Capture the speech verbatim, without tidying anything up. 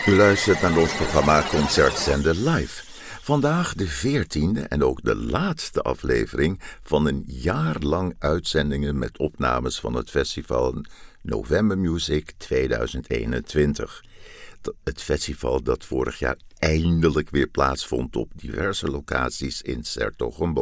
U luistert naar ons programma Concertzender Live. Vandaag de veertiende en ook de laatste aflevering van een jaar lang uitzendingen met opnames van het festival November Music tweeduizend eenentwintig. Het festival dat vorig jaar eindelijk weer plaatsvond op diverse locaties in 's Hertogenbosch.